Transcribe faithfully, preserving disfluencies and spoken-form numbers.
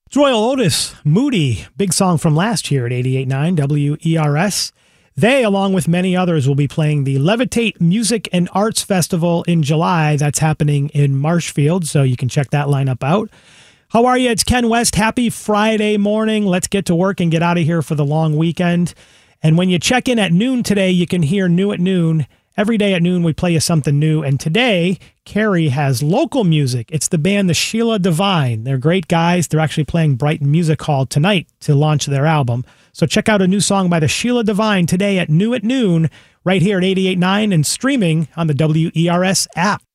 It's Royal Otis, Moody, big song from last year at eighty-eight point nine W E R S. They, along with many others, will be playing the Levitate Music and Arts Festival in July. That's happening in Marshfield, so you can check that lineup out. How are you? It's Ken West. Happy Friday morning. Let's get to work and get out of here for the long weekend. And when you check in at noon today, you can hear New at Noon. Every day at noon, we play you something new. And today, Carrie has local music. It's the band The Sheila Divine. They're great guys. They're actually playing Brighton Music Hall tonight to launch their album. So check out a new song by The Sheila Divine today at New at Noon, right here at eighty-eight point nine and streaming on the W E R S app.